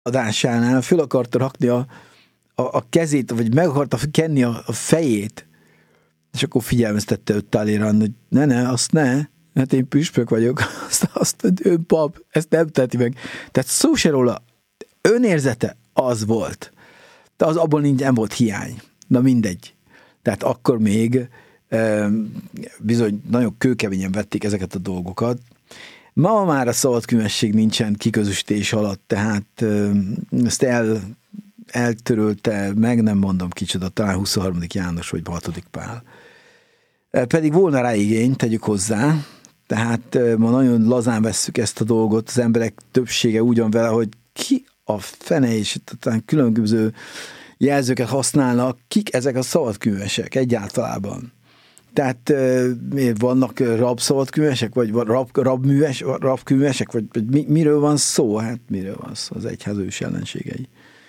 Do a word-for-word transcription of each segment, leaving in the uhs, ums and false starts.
adásánál föl akarta rakni a, a, a kezét, vagy meg akarta kenni a, a fejét, és akkor figyelmeztette őt Talleyrand, hogy ne, ne, azt ne, hát én püspök vagyok, azt, azt ön pap, ezt nem teheti meg. Tehát szó se róla, önérzete az volt. De az abból nincs, nem volt hiány. Na mindegy. Tehát akkor még e, bizony nagyon kőkeményen vették ezeket a dolgokat. Ma már a szabadkőmesség nincsen kiközösítés alatt, tehát e, ezt el, eltörölte, meg nem mondom kicsoda, talán huszonharmadik János vagy hatodik Pál. E, pedig volna rá igény, tegyük hozzá, tehát e, ma nagyon lazán vesszük ezt a dolgot, az emberek többsége úgy van vele, hogy ki a fene, és talán különböző jelzőket használnak, kik ezek a szabadkőmesek egyáltalában. Tehát miért vannak rabszabadkőmesek, vagy rab, rabműves, rabkőmesek, vagy, vagy mi, miről van szó? Hát miről van szó? Az egyház ős ellenségei.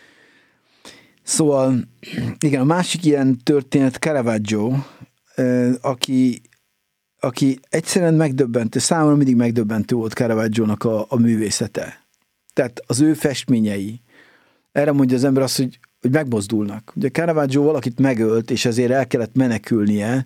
Szóval, igen, a másik ilyen történet Caravaggio, aki, aki egyszerűen megdöbbentő, számomra mindig megdöbbentő volt Caravaggiónak a, a művészete. Tehát az ő festményei. Erre mondja az ember azt, hogy, hogy megmozdulnak. Ugye Caravaggio valakit megölt, és ezért el kellett menekülnie.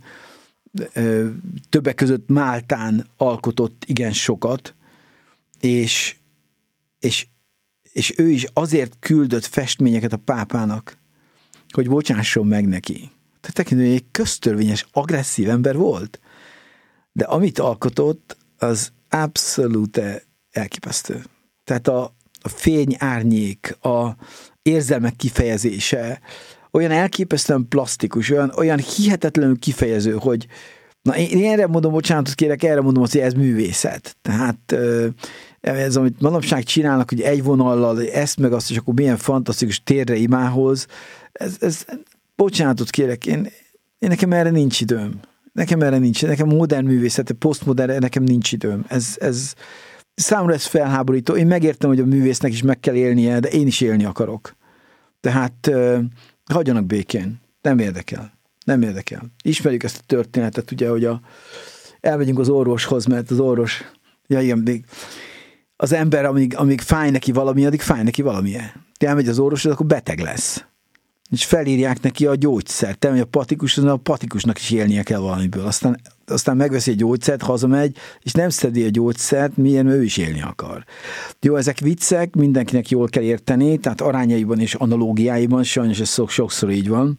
Többek között Máltán alkotott igen sokat, és, és, és ő is azért küldött festményeket a pápának, hogy bocsásson meg neki. Tehát tekintően egy köztörvényes, agresszív ember volt. De amit alkotott, az abszolút elképesztő. Tehát a, a fény, árnyék, a érzelmek kifejezése olyan elképesztően plastikus, olyan, olyan hihetetlenül kifejező, hogy na én, én erre mondom, bocsánatot kérek, erre mondom azt, hogy ez művészet. Tehát ez, amit manapság csinálnak, hogy egy vonallal ezt meg azt, és akkor milyen fantasztikus térre imához, ez, ez bocsánatot kérek, én, én nekem erre nincs időm. Nekem erre nincs, nekem modern művészet, posztmodern, nekem nincs időm. Ez, ez számomra ez felháborító. Én megértem, hogy a művésznek is meg kell élnie, de én is élni akarok. Tehát uh, hagyjanak békén. Nem érdekel. Nem érdekel. Ismerjük ezt a történetet, ugye, hogy a, elmegyünk az orvoshoz, mert az orvos, ja igen, még az ember, amíg, amíg fáj neki valami, addig fáj neki valamilyen. Te elmegy az orvoshoz, akkor beteg lesz. És felírják neki a gyógyszert. Te megy a patikus, a patikusnak is élnie kell valamiből. Aztán, aztán megveszi egy gyógyszert, hazamegy, és nem szedi a gyógyszert, milyen ő is élni akar. Jó, ezek viccek, mindenkinek jól kell érteni, tehát arányaiban és analógiáiban, sajnos ez sokszor így van,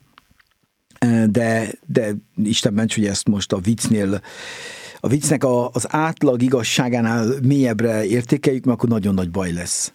de, de Isten ments, hogy ezt most a viccnél, a viccnek a, az átlag igazságánál mélyebbre értékeljük, mert akkor nagyon nagy baj lesz.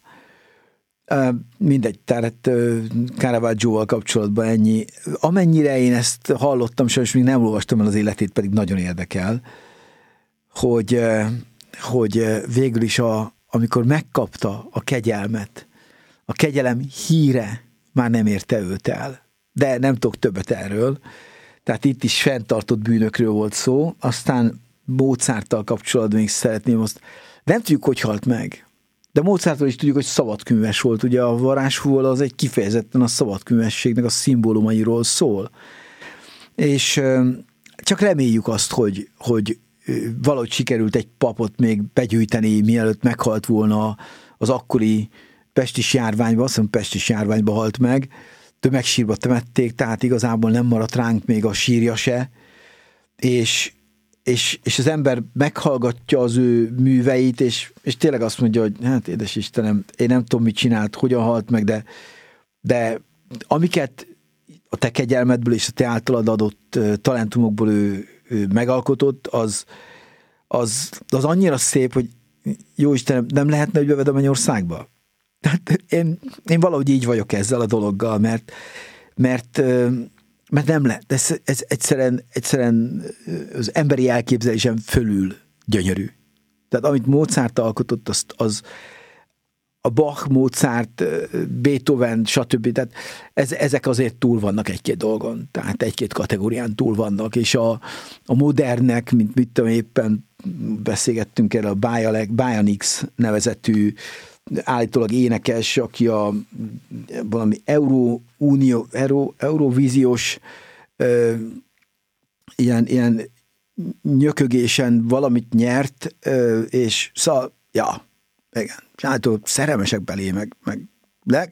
Mindegy, tehát Caravaggioval kapcsolatban ennyi. Amennyire én ezt hallottam, sajnos még nem olvastam el az életét, pedig nagyon érdekel, hogy, hogy végül is a, amikor megkapta a kegyelmet, a kegyelem híre már nem érte őt el. De nem tudok többet erről. Tehát itt is fenntartott bűnökről volt szó, aztán Mozarttal kapcsolatban még szeretném azt, nem tudjuk, hogy halt meg. De Mozartról is tudjuk, hogy szabadkőműves volt. Ugye a varázsfúval az egy kifejezetten a szabadkőművességnek a szimbólumairól szól. És csak reméljük azt, hogy, hogy valahogy sikerült egy papot még begyűjteni, mielőtt meghalt volna az akkori pestis járványba, azt hiszem pestis járványba halt meg, tömegsírba temették, tehát igazából nem maradt ránk még a sírja se, és És, és az ember meghallgatja az ő műveit, és, és tényleg azt mondja, hogy hát édes Istenem, én nem tudom, mit csinált, hogyan halt meg, de, de amiket a te kegyelmedből és a te általad adott talentumokból ő, ő megalkotott, az, az, az annyira szép, hogy jó Istenem, nem lehetne, hogy beved a Mennyországba? Tehát én, én valahogy így vagyok ezzel a dologgal, mert, mert Mert nem lehet. Ez, ez egyszerűen, egyszerűen az emberi elképzelésem fölül gyönyörű. Tehát amit Mozart alkotott, az, az a Bach, Mozart, Beethoven, stb. Tehát ez, ezek azért túl vannak egy-két dolgon. Tehát egy-két kategórián túl vannak, és a, a modernek, mint mit tudom, éppen beszélgettünk erről a Bianix nevezetű állítólag énekes, aki a valami Euró, Unió, Euró, Eurovíziós ö, ilyen, ilyen nyökögésen valamit nyert, ö, és szóval, ja, igen, állítólag szerelmesek belé, meg, meg Le